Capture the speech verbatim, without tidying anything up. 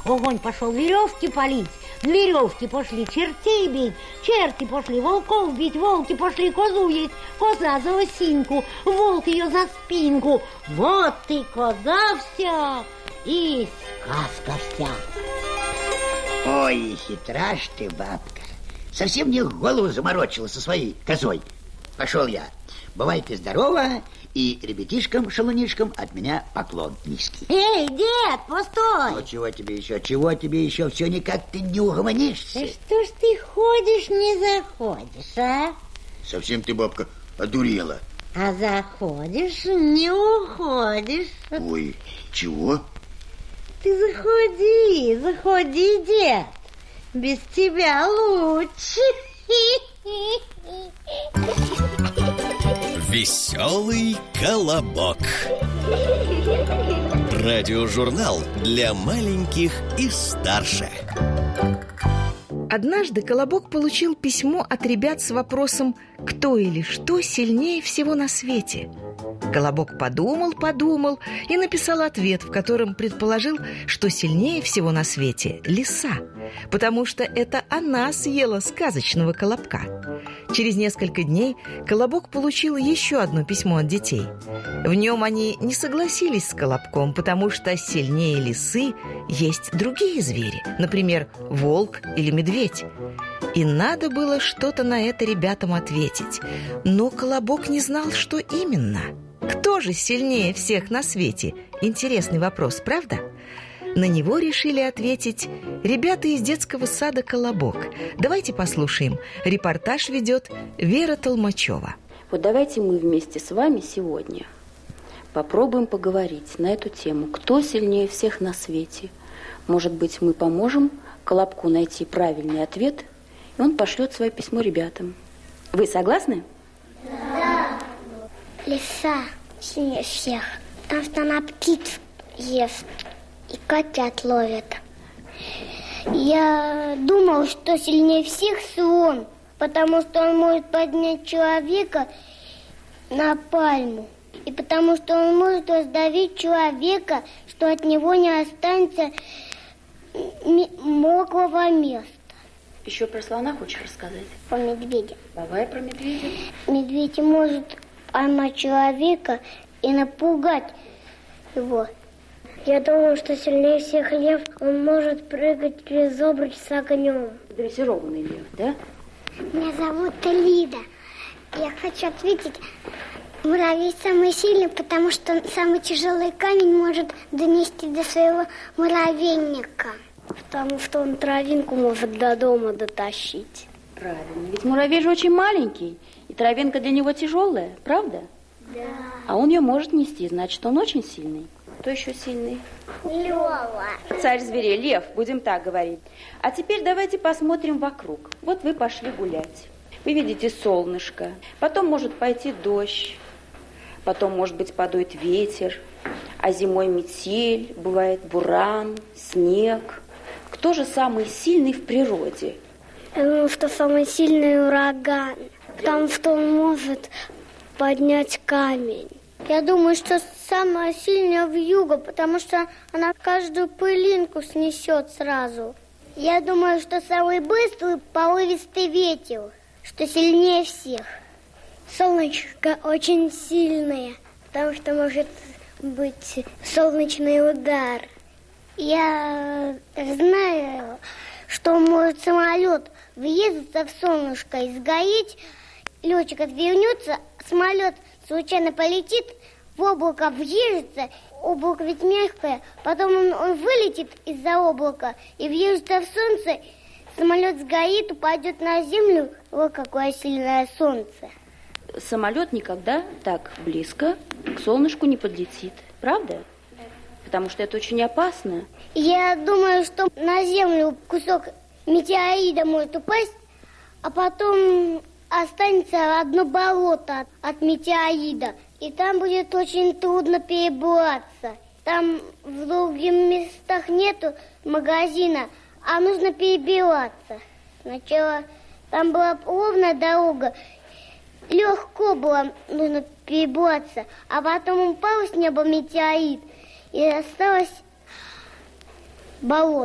огонь пошел веревки палить, веревки пошли чертей бить, черти пошли волков бить, волки пошли козу есть, коза за осинку, волк ее за спинку. Вот и коза вся, и сказка вся. Ой, хитра ж ты, бабка. Совсем мне голову заморочила со своей козой. Пошел я. Бывайте здорово, и ребятишкам-шалунишкам от меня поклон низкий. Эй, дед, постой! Ну, чего тебе еще, чего тебе еще? Все никак ты не угомонишься. Да что ж ты ходишь, не заходишь, а? Совсем ты, бабка, одурела. А заходишь, не уходишь. Ой, чего? Ты заходи, заходи, дед. Без тебя лучше. Веселый колобок. Радиожурнал для маленьких и старше. Однажды Колобок получил письмо от ребят с вопросом: кто или что сильнее всего на свете? Колобок подумал, подумал и написал ответ, в котором предположил, что сильнее всего на свете лиса, потому что это она съела сказочного колобка. Через несколько дней Колобок получил еще одно письмо от детей. В нем они не согласились с Колобком, потому что сильнее лисы есть другие звери, например, волк или медведь. И надо было что-то на это ребятам ответить. Но Колобок не знал, что именно. Кто же сильнее всех на свете? Интересный вопрос, правда? На него решили ответить ребята из детского сада «Колобок». Давайте послушаем. Репортаж ведет Вера Толмачева. Вот давайте мы вместе с вами сегодня попробуем поговорить на эту тему. Кто сильнее всех на свете? Может быть, мы поможем Колобку найти правильный ответ, и он пошлет свое письмо ребятам. Вы согласны? Да. Лиса сильнее всех, потому что она птиц ест и котят ловит. Я думал, что сильнее всех слон, потому что он может поднять человека на пальму. И потому что он может раздавить человека, что от него не останется мокрого места. Еще про слона хочешь рассказать? Про медведя. Давай про медведя. Медведь может поймать человека и напугать его. Я думаю, что сильнее всех лев, он может прыгать через обруч с огнем. Дрессированный лев, да? Меня зовут Лида. Я хочу ответить, муравей самый сильный, потому что самый тяжелый камень может донести до своего муравейника. Потому что он травинку может до дома дотащить. Правильно, ведь муравей же очень маленький, и травинка для него тяжелая, правда? Да. А он ее может нести, значит, он очень сильный. Кто еще сильный? Лёва. Царь зверей, лев, будем так говорить. А теперь давайте посмотрим вокруг. Вот вы пошли гулять. Вы видите солнышко, потом может пойти дождь, потом, может быть, подует ветер, а зимой метель, бывает буран, снег. Кто же самый сильный в природе? Я думаю, что самый сильный ураган, потому что он может поднять камень. Я думаю, что самая сильная вьюга, потому что она каждую пылинку снесет сразу. Я думаю, что самый быстрый порывистый ветер, что сильнее всех. Солнышко очень сильное, потому что может быть солнечный удар. Я знаю, что может самолет въездиться в солнышко и сгореть, летчик отвернется, самолет случайно полетит, в облако въедется, облако ведь мягкое, потом он, он вылетит из-за облака и въедется в солнце, самолет сгорит, упадет на землю, вот какое сильное солнце. Самолет никогда так близко к солнышку не подлетит, правда? Да. Потому что это очень опасно. Я думаю, что на землю кусок метеорида может упасть, а потом останется одно болото от, от метеорида. И там будет очень трудно перебраться. Там в других местах нету магазина, а нужно перебираться. Сначала там была ровная дорога, легко было нужно перебраться, а потом упал с неба метеорит, и осталось болото.